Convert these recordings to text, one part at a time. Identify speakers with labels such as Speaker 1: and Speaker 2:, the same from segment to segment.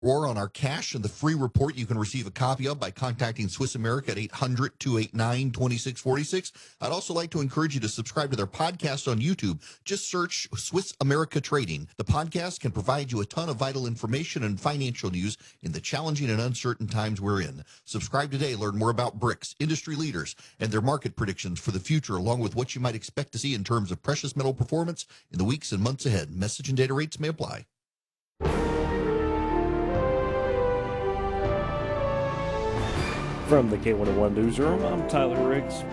Speaker 1: or on our cash and the free report you can receive a copy of by contacting Swiss America at 800-289-2646. I'd also like to encourage you to subscribe to their podcast on YouTube. Just search Swiss America Trading. The podcast can provide you a ton of vital information and financial news in the challenging and uncertain times we're in. Subscribe today. Learn more about BRICS, industry leaders, and their market predictions for the future, along with what you might expect to see in terms of precious metal performance in the weeks and months ahead. Message and data rates may apply.
Speaker 2: From the K101 Newsroom, I'm Tyler Riggs.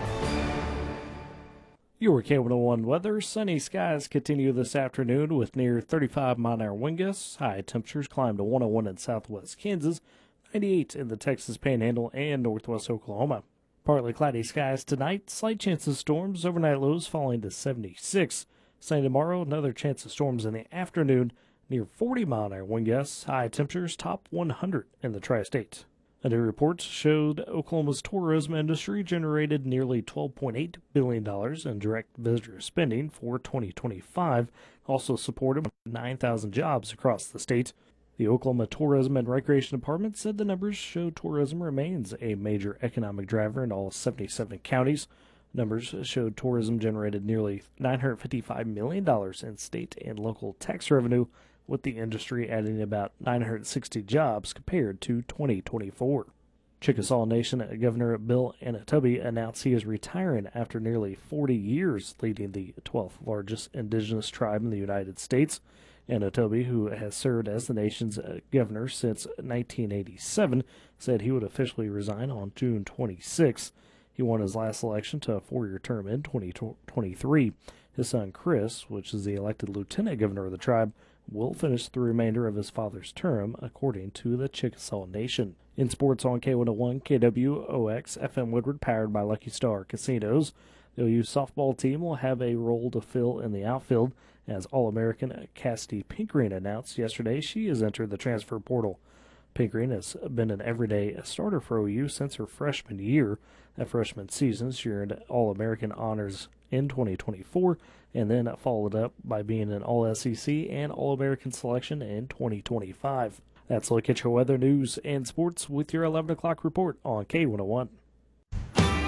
Speaker 2: Your K101 weather. Sunny skies continue this afternoon with near 35-mile-an-hour wind gusts. High temperatures climb to 101 in southwest Kansas, 98 in the Texas Panhandle and northwest Oklahoma. Partly cloudy skies tonight, slight chance of storms, overnight lows falling to 76. Sunny tomorrow, another chance of storms in the afternoon, near 40-mile-an-hour wind gusts. High temperatures top 100 in the tri-state. A new report showed Oklahoma's tourism industry generated nearly $12.8 billion in direct visitor spending for 2025, also supported 9,000 jobs across the state. The Oklahoma Tourism and Recreation Department said the numbers show tourism remains a major economic driver in all 77 counties. Numbers showed tourism generated nearly $955 million in state and local tax revenue, with the industry adding about 960 jobs compared to 2024. Chickasaw Nation Governor Bill Anatobi announced he is retiring after nearly 40 years leading the 12th largest indigenous tribe in the United States. Anatobi, who has served as the nation's governor since 1987, said he would officially resign on June 26. He won his last election to a 4-year term in 2023. His son Chris, which is the elected lieutenant governor of the tribe, will finish the remainder of his father's term, according to the Chickasaw Nation. In sports on K101, KWOX FM Woodward, powered by Lucky Star Casinos. The OU softball team will have a role to fill in the outfield, as All-American Cassidy Pinkering announced yesterday she has entered the transfer portal. Pinkering has been an everyday starter for OU since her freshman year. That freshman season, she earned All-American honors in 2024, and then followed up by being an All-SEC and All-American selection in 2025. That's a look at your weather, news, and sports with your 11 o'clock report on K101.